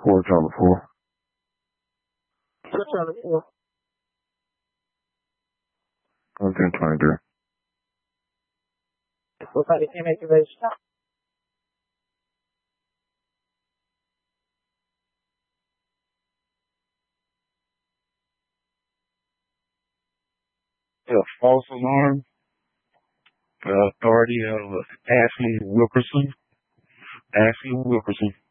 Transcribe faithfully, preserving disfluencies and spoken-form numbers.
four, Charlie four. What's Charlie four? one ten twenty-three. What's how the M activation? A false alarm. The authority of Ashley Wilkerson. Ashley Wilkerson.